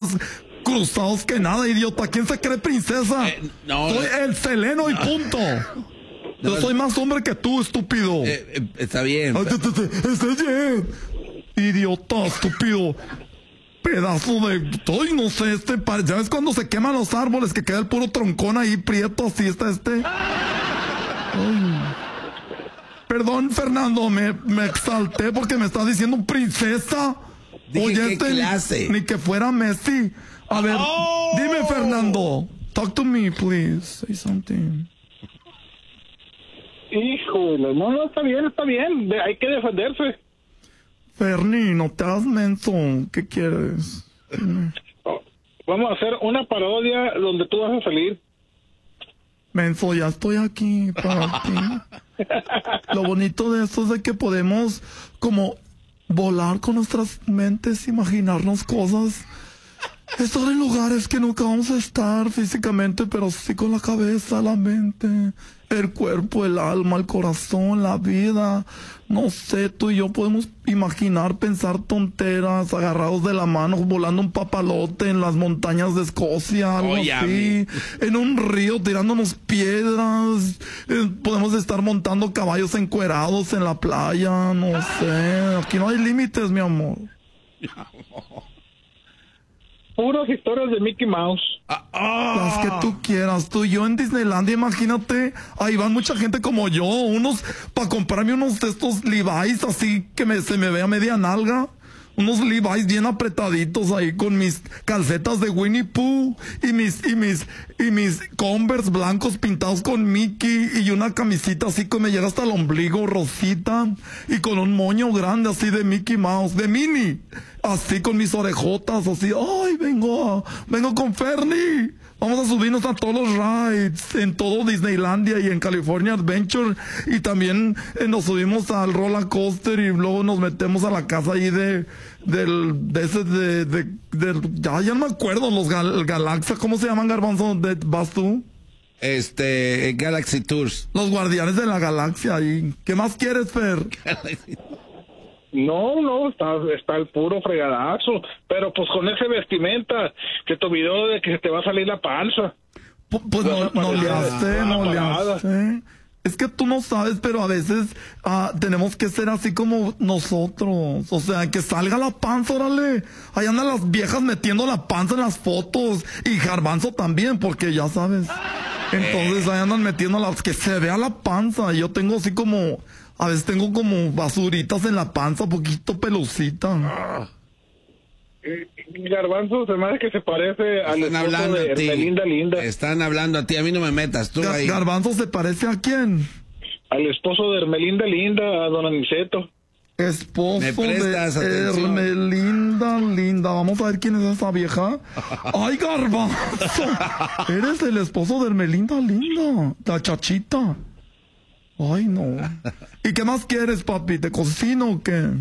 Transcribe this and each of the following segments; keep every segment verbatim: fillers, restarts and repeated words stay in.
más cruzados que nada, idiota. ¿Quién se cree princesa? Eh, no, soy no. el Seleno y punto. No, Yo soy más hombre que tú, estúpido. Eh, eh, está bien. Ay, te- te- te- Estás bien. Idiota, estúpido. Pedazo de... Ay, no sé, este... pa- ¿Ya ves cuando se queman los árboles? Que queda el puro troncón ahí, prieto, así está este... Ay. Perdón, Fernando, me, me exalté porque me estás diciendo princesa. Dije, Oye, ¿qué este, clase? Ni, ni que fuera Messi. A ver, Oh. dime, Fernando. Talk to me, please. Say something. Híjole, no, no, está bien, está bien. De- hay que defenderse. Ferni, no te hagas menso. ¿Qué quieres? Dime. Oh, vamos a hacer una parodia donde tú vas a salir. Menso, ya estoy aquí para ti. Lo bonito de esto es de que podemos como volar con nuestras mentes, imaginarnos cosas, estar en lugares que nunca vamos a estar físicamente, pero sí con la cabeza, la mente, el cuerpo, el alma, el corazón, la vida. No sé, tú y yo podemos imaginar, pensar tonteras, agarrados de la mano, volando un papalote en las montañas de Escocia, algo Oye, a así, en un río tirándonos piedras. Eh, podemos estar montando caballos encuerados en la playa, no sé. Aquí no hay límites, mi amor. Puras historias de Mickey Mouse. Ah, ah. Las que tú quieras, tú y yo en Disneylandia, imagínate, ahí van mucha gente como yo, unos, para comprarme unos de estos Levi's así que me, se me vea media nalga, unos Levi's bien apretaditos ahí con mis calcetas de Winnie Pooh y mis, y mis, y mis Converse blancos pintados con Mickey y una camisita así que me llega hasta el ombligo, rosita, y con un moño grande así de Mickey Mouse, de Minnie. Así con mis orejotas, así, ay, vengo, a- vengo con Fernie. Vamos a subirnos a todos los rides en todo Disneylandia y en California Adventure. Y también eh, nos subimos al roller coaster y luego nos metemos a la casa ahí de, del, de ese, de, de, del- ya, ya no me acuerdo, los gal, Galaxia, ¿cómo se llaman, Garbanzo? ¿De- ¿Vas tú? Este, Galaxy Tours. Los guardianes de la galaxia ahí. ¿Qué más quieres, Fer? No, no, está, está el puro fregadazo. Pero pues con ese vestimenta, que tu video de que se te va a salir la panza. Pu- Pues no, no le hace, no le hace. Es que tú no sabes, pero a veces ah, tenemos que ser así como nosotros. O sea, que salga la panza, órale. Ahí andan las viejas metiendo la panza en las fotos. Y Garbanzo también, porque ya sabes. Entonces ahí andan metiendo las... Que se vea la panza. Yo tengo así como... A veces tengo como basuritas en la panza, poquito pelucita. Eh, Garbanzo se me hace que se parece al Están esposo hablando de a ti. Hermelinda Linda. Están hablando a ti, a mí no me metas, tú Ga- ahí. Garbanzo se parece a quién? Al esposo de Hermelinda Linda, a don Aniceto. Esposo ¿Me prestas de atención? Hermelinda Linda. Vamos a ver quién es esa vieja. ¡Ay, Garbanzo! Eres el esposo de Hermelinda Linda. La chachita. Ay, no. ¿Y qué más quieres, papi? ¿Te cocino o qué?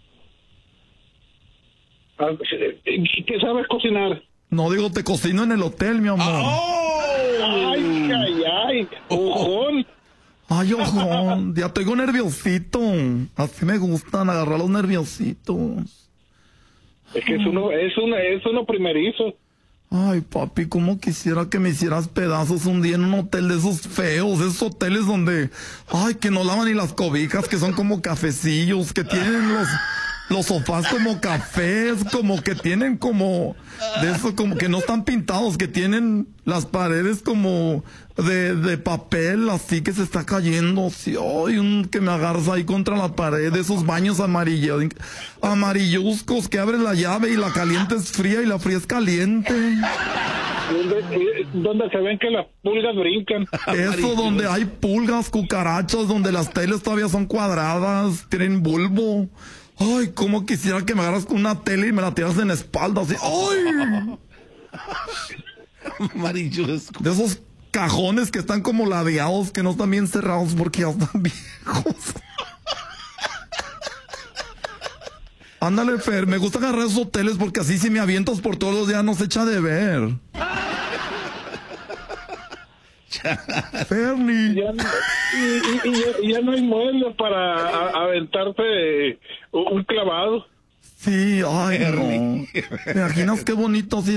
Ah, ¿qué sabes cocinar? No digo te cocino en el hotel, mi amor. Ay, ay, ay, ojón. Ay, ojo, ya tengo nerviosito. Así me gustan agarrar los nerviositos. Es que es uno, es uno, es uno primerizo. Ay, papi, cómo quisiera que me hicieras pedazos un día en un hotel de esos feos, esos hoteles donde, ay, que no lavan ni las cobijas, que son como cafecillos, que tienen los, los sofás como cafés, como que tienen como, de eso, como que no están pintados, que tienen las paredes como de, de papel, así que se está cayendo, así, ay, un, que me agarras ahí contra la pared, esos baños amarillos, amarilluzcos, que abres la llave y la caliente es fría y la fría es caliente. Donde, eh, donde se ven que las pulgas brincan. Eso donde hay pulgas, cucarachas, donde las teles todavía son cuadradas, tienen bulbo. Ay, cómo quisiera que me agarras con una tele y me la tiras en la espalda, así. ¡Ay! Amarilluzco. De esos cajones que están como ladeados, que no están bien cerrados porque ya están viejos. Ándale, Fer, me gusta agarrar esos hoteles porque así si me avientas por todos los días no se echa de ver. Fernie. Ya, no- y, y- y ya, y ya no hay muebles para a- aventarse un clavado. Sí, ay, no. ¿Te imaginas qué bonito así